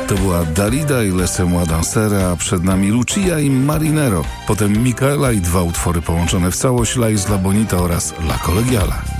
To była Dalida i Laissez-moi danser, a przed nami Lucia i Marinero. Potem Micaela i dwa utwory połączone w całość, La Isla Bonita oraz La Colegiala.